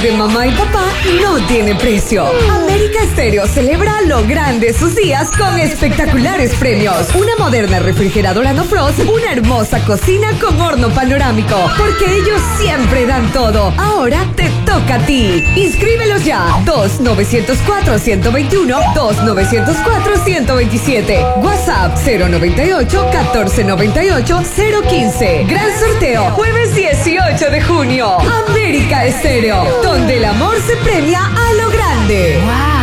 de mamá y papá no tiene precio. América Estéreo celebra a lo grande sus días con espectaculares premios. Una moderna refrigeradora no frost, una hermosa cocina con horno panorámico. Porque ellos siempre dan todo. Ahora te toca a ti. Inscríbelos ya. 2-904-121, 2-904-127. WhatsApp 098-1498-015. Gran sorteo, jueves 18 de junio. América Estéreo, donde el amor se premia a lo grande. ¡Wow!